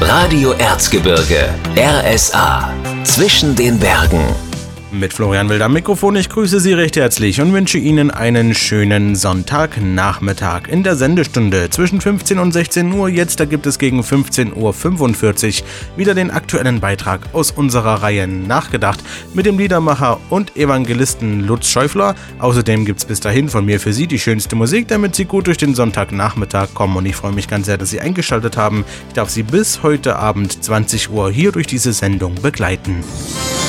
Radio Erzgebirge, RSA, zwischen den Bergen. Mit Florian Wild am Mikrofon, ich grüße Sie recht herzlich und wünsche Ihnen einen schönen Sonntagnachmittag. In der Sendestunde zwischen 15 und 16 Uhr, jetzt da gibt es gegen 15.45 Uhr wieder den aktuellen Beitrag aus unserer Reihe Nachgedacht mit dem Liedermacher und Evangelisten Lutz Schäufler. Außerdem gibt es bis dahin von mir für Sie die schönste Musik, damit Sie gut durch den Sonntagnachmittag kommen, und ich freue mich ganz sehr, dass Sie eingeschaltet haben. Ich darf Sie bis heute Abend 20 Uhr hier durch diese Sendung begleiten.